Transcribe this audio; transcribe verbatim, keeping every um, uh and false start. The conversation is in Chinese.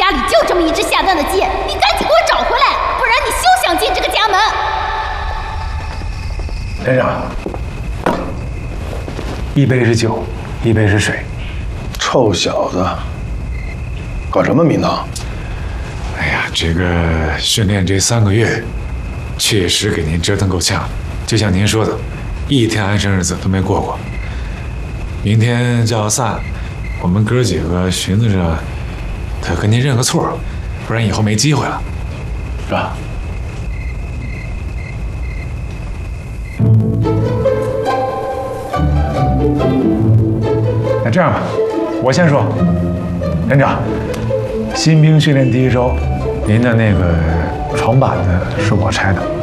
家里就这么一只下蛋的鸡，你赶紧给我找回来，不然你休想进这个家门。 连长，一杯是酒，一杯是水。 臭小子，搞什么名堂？ 哎呀，这个训练这三个月，确实给您折腾够呛。就像您说的，一天安生日子都没过过。明天就要散，我们哥几个寻思着，得跟您认个错，不然以后没机会了，是吧？ 那这样吧，我先说，连长，新兵训练第一周，您的那个床板子是我拆的。